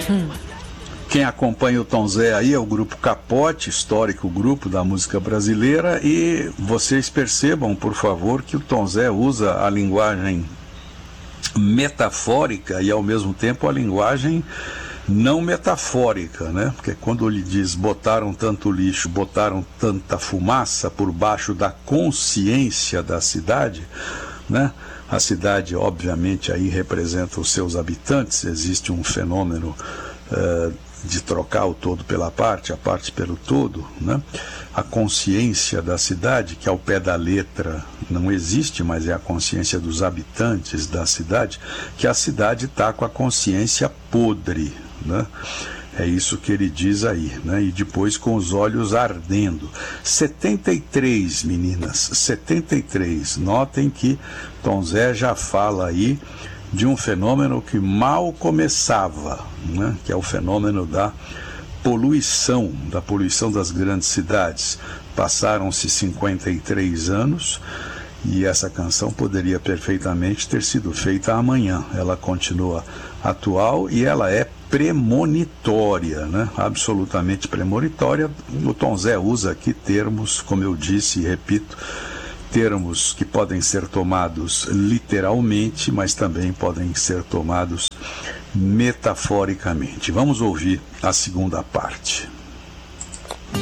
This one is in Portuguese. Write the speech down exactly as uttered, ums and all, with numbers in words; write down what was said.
Hum. Quem acompanha o Tom Zé aí é o grupo Capote, histórico grupo da música brasileira, e vocês percebam, por favor, que o Tom Zé usa a linguagem metafórica e ao mesmo tempo a linguagem não metafórica, né? Porque quando ele diz botaram tanto lixo, botaram tanta fumaça por baixo da consciência da cidade, né? A cidade, obviamente, aí representa os seus habitantes. Existe um fenômeno uh, de trocar o todo pela parte, a parte pelo todo, né? A consciência da cidade, que ao pé da letra não existe, mas é a consciência dos habitantes da cidade, que a cidade está com a consciência podre, né? É isso que ele diz aí, né? E depois com os olhos ardendo. setenta e três, meninas, setenta e três. Notem que Tom Zé já fala aí de um fenômeno que mal começava, né? Que é o fenômeno da poluição, da poluição das grandes cidades. Passaram-se cinquenta e três anos e essa canção poderia perfeitamente ter sido feita amanhã. Ela continua atual e ela é premonitória, né? Absolutamente premonitória. O Tom Zé usa aqui termos, como eu disse e repito, termos que podem ser tomados literalmente, mas também podem ser tomados metaforicamente. Vamos ouvir a segunda parte.